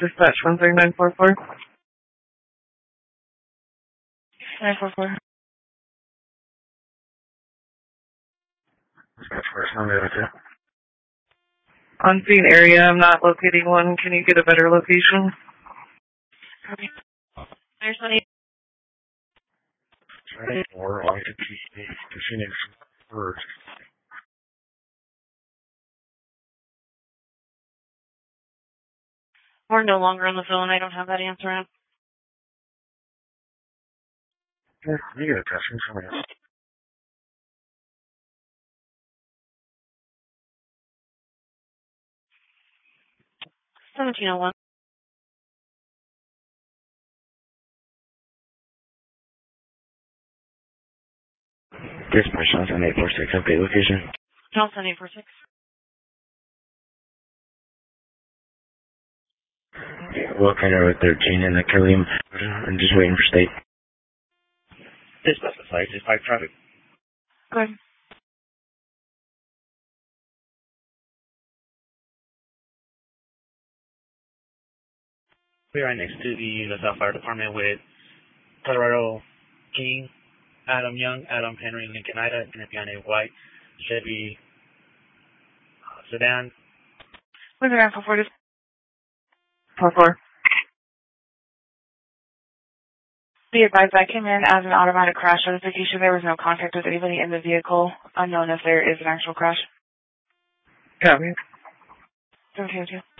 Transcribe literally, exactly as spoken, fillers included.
Dispatch one three nine four four. nine four four. Dispatch first number two. On scene area, I'm not locating one. Can you get a better location? Okay. There's one. Try four, I could be Phoenix first. We're no longer on the phone. I don't have that answer out. Yeah, you get a testing somebody else. seventeen oh one. Dispatch Johnson eight four six, update location. Johnson eight four six. What kind of thirteen in the Killiam? I'm just waiting for state. Dispatch the flight, just five traffic. Good. We're right next to the LaSalle Fire Department with Colorado King, Adam Young, Adam Henry, Lincoln Ida, and a white Chevy uh, sedan. What's around four four? four four. Be advised, I came in as an automatic crash notification. There was no contact with anybody in the vehicle. Unknown if there is an actual crash. Got me. seventeen oh two.